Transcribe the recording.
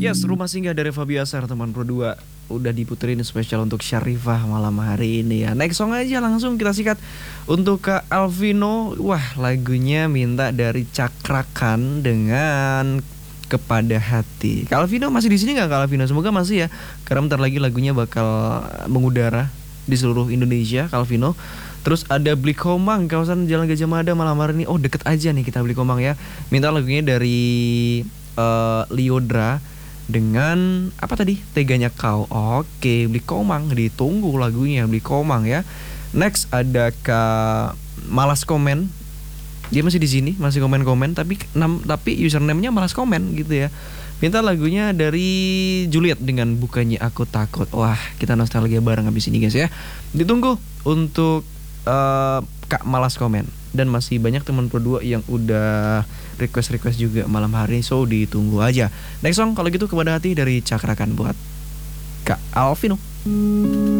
Yes, Rumah Singgah dari Fabiasar teman Pro 2 udah diputerin spesial untuk Syarifah malam hari ini ya. Next song aja langsung kita sikat untuk Kak Alvino. Wah, lagunya minta dari Cakrakan dengan Kepada Hati. Kak Alvino masih di sini nggak Kak Alvino? Semoga masih ya. Karena bentar lagi lagunya bakal mengudara di seluruh Indonesia, Kak Alvino. Terus ada Beli Komang, kawasan Jalan Gajah Mada malam hari ini. Oh, deket aja nih kita Beli Komang ya. Minta lagunya dari Liodra dengan apa tadi? Teganya Kau. Oke, Beli Komang, ditunggu lagunya Beli Komang ya. Next ada Kak Malas Komen. Dia masih di sini, masih komen-komen tapi username-nya Malas Komen gitu ya. Minta lagunya dari Juliet dengan Bukannya Aku Takut. Wah, kita nostalgia bareng habis ini guys ya. Ditunggu untuk Kak Malas Komen. Dan masih banyak teman Pro 2 yang udah request juga malam hari. So ditunggu aja. Next song kalau gitu Kepada Hati dari Cakrakan buat Kak Alvino.